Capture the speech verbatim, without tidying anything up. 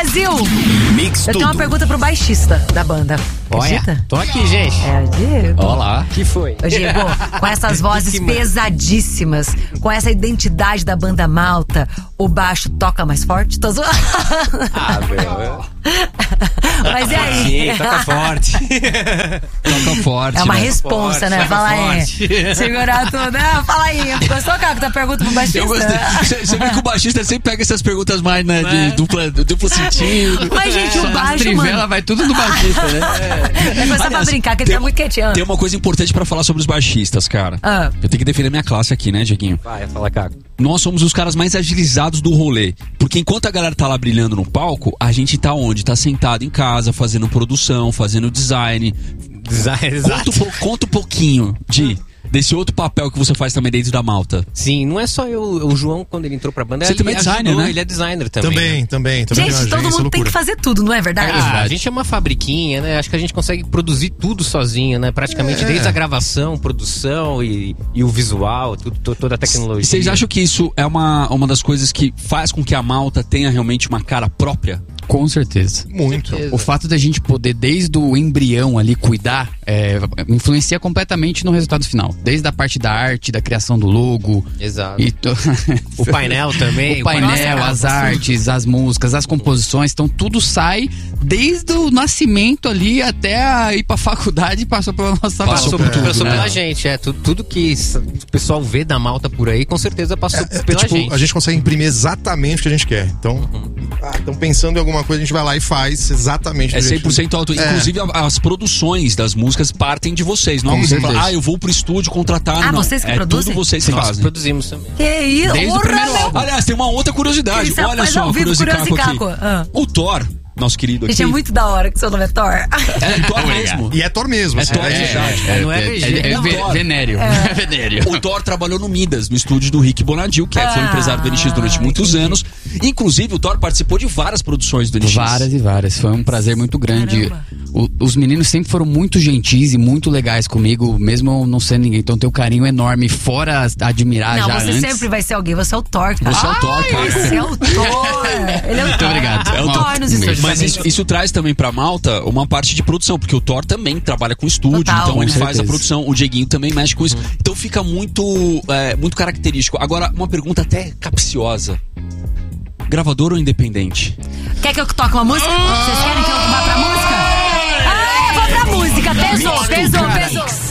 Brasil! Mix Eu tenho uma tudo. pergunta pro baixista da banda. Acredita? Olha, tô aqui, gente. É o Diego. Olá. Que foi? Ô, Diego, com essas vozes Que- pesadíssimas, com essa identidade da banda Malta, o baixo toca mais forte? Tô zoando. Ah, meu. Mas e aí? Sim, toca forte. Toca forte. É uma né? responsa, Forte, né? toca Fala aí. forte. Segurar tudo. Ah, fala aí. Gostou, Caco, da pergunta pro baixista? Eu gostei. Você você vê que o baixista sempre pega essas perguntas mais, né, de É. dupla, duplo sentido. Mas, gente, o As baixo, trivela mano. vai tudo no baixista, né? É coisa pra Aliás, brincar, que ele tem tá uma- muito quietinho. Tem uma coisa importante pra falar sobre os baixistas, cara. Ah. Eu tenho que defender minha classe aqui, né, Dieguinho? Vai, fala, Caco. Nós somos os caras mais agilizados do rolê. Porque enquanto a galera tá lá brilhando no palco, a gente tá onde? Tá sentado em casa, fazendo produção, fazendo design. Design, Conta, exato. um po- conta um pouquinho, Di, desse outro papel que você faz também dentro da Malta. Sim, não é só eu. O João, quando ele entrou pra banda, Você ele também é designer, ajudou, né? Ele é designer também. Também, né? também, também. Gente, tem uma todo agência, mundo tem que loucura. fazer tudo, não é verdade? Ah, a gente é uma fabriquinha, né? Acho que a gente consegue produzir tudo sozinho, né? Praticamente É. desde a gravação, produção e, e o visual, tudo, to- toda a tecnologia. E vocês acham que isso é uma, uma das coisas que faz com que a Malta tenha realmente uma cara própria? Com certeza. Muito. O fato da gente poder, desde o embrião ali, cuidar, é, influencia completamente no resultado final. Desde a parte da arte, da criação do logo. Exato. E to- O painel também. o painel, Nossa, as cara, artes, as músicas, as composições. Então tudo sai desde o nascimento ali até a ir pra faculdade e passou pela nossa Passou, mão. por- passou né? pela gente, é. Tudo, tudo que s- o pessoal vê da Malta por aí, com certeza passou É, é, pela tipo, gente. a gente consegue imprimir exatamente o que a gente quer. Então, ah, estão pensando em alguma coisa, a gente vai lá e faz exatamente É do jeito cem por cento auto. É. Inclusive, a- as produções das músicas partem de vocês. Não é Com você certeza. fala, ah, eu vou pro estúdio contratar. Ah, não. vocês que é produzem? tudo vocês que Nós fazem. produzimos também. Que isso? Desde o Porra, primeiro meu. álbum. Aliás, tem uma outra curiosidade. Isso, Olha faz só, ao vivo, Curiosicaco aqui. Curiosicaco. Ah. O Thor, nosso querido aqui. Gente, é muito da hora que seu nome é Thor. É Thor mesmo. E é Thor mesmo. É assim, Thor é- de verdade. É, não é V G. É, é, Não, ve- Thor. venério. É. venério. O Thor trabalhou no Midas, no estúdio do Rick Bonadil, que é- foi Ah, empresário do N X durante muitos entendi. anos. Inclusive, o Thor participou de várias produções do N X. Várias e várias. Foi um prazer muito grande. Caramba. O- os meninos sempre foram muito gentis e muito legais comigo, mesmo eu não sendo ninguém. Então tenho um carinho enorme, fora admirar Não, já você antes. sempre vai ser alguém. Você é o Thor, cara. Você é o Thor, cara. Você é o Thor. Ele é o Muito Thor. obrigado. É o Uma- Thor nos estúdios Mas também. isso, isso traz também pra Malta uma parte de produção, porque o Thor também trabalha com estúdio, Total. então Com ele faz a certeza. produção, o Dieguinho também mexe com isso. Então fica muito, é, muito característico. Agora, uma pergunta até capciosa. Gravador ou independente? Quer que eu toque uma música? Vocês querem que eu vá pra música? Ah, eu vou pra música. Pesou, pesou, pesou.